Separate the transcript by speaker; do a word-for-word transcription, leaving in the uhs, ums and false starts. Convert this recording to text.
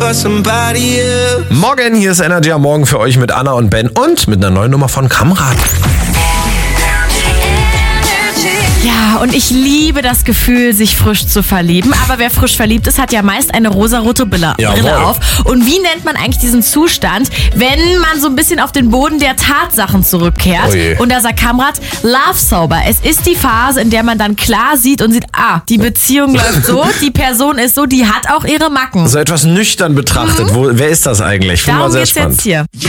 Speaker 1: for somebody else.
Speaker 2: Morgen, hier ist Energy am Morgen für euch mit Anna und Ben und mit einer neuen Nummer von Kamrat.
Speaker 3: Ja, und ich liebe das Gefühl, sich frisch zu verlieben. Aber wer frisch verliebt ist, hat ja meist eine rosarote Brille, Brille auf. Und wie nennt man eigentlich diesen Zustand, wenn man so ein bisschen auf den Boden der Tatsachen zurückkehrt?
Speaker 2: Oh,
Speaker 3: und da sagt Kamrat, Love Sober. Es ist die Phase, in der man dann klar sieht und sieht, ah, die Beziehung läuft so, die Person ist so, die hat auch ihre Macken.
Speaker 2: So etwas nüchtern betrachtet. Mhm. Wo, wer ist das eigentlich? Finden wir
Speaker 3: Darum
Speaker 2: sehr
Speaker 3: geht's
Speaker 2: spannend.
Speaker 3: jetzt hier.